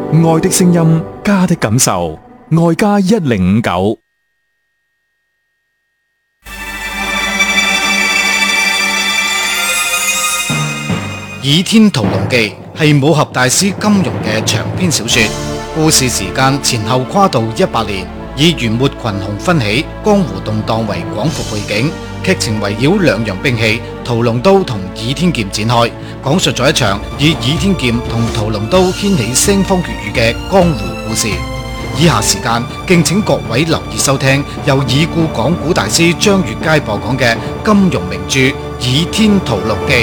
愛的聲音，家的感受，愛家1059。 《倚天屠龍記》係武俠大師金庸嘅長篇小說，故事時間前後跨度100年，以元末群雄紛起、江湖動盪為廣闊背景，劇情圍繞兩樣兵器屠龍刀同倚天劍展開，講述咗一場以倚天劍同屠龍刀掀起腥風血雨嘅江湖故事。以下時間敬請各位留意收聽由已故講古大師張月佳播講嘅金庸名著《倚天屠龍記》。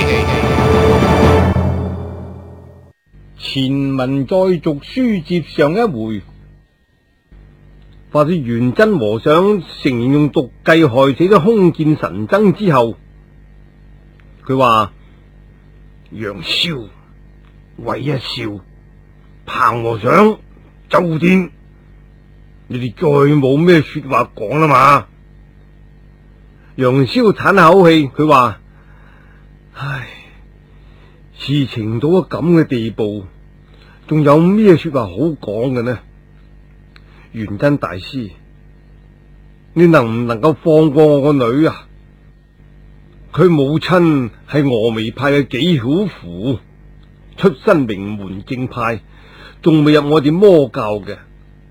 前文再續，書接上一回，話說元真和尚承認用毒計害死咗空劍神僧之後，佢話楊逍、韋一笑、彭和尚、周天，你哋再冇咩說話講啦嘛？楊逍嘆口氣，佢話：唉，事情到咗咁嘅地步，仲有咩說話好講嘅呢？元真大師，你能唔能夠放過我個女啊？佢母親係峨眉派嘅紀曉芙，出身名門正派，仲未入我哋魔教嘅。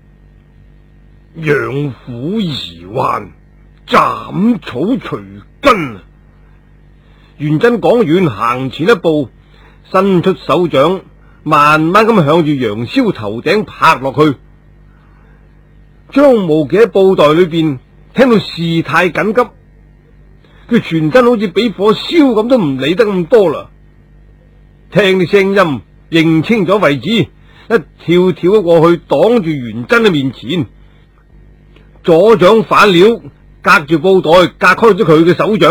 養虎移患，斬草除根。元真講完，行前一步，伸出手掌，慢慢咁向住楊逍頭頂拍落去。張無忌喺布袋裏邊聽到事態緊急，佢全身好似俾火燒咁，都唔理得咁多啦。聽啲聲音認清咗為止，一跳跳咗過去，擋住元真嘅面前，左掌反撩，隔住布袋隔開咗佢嘅手掌。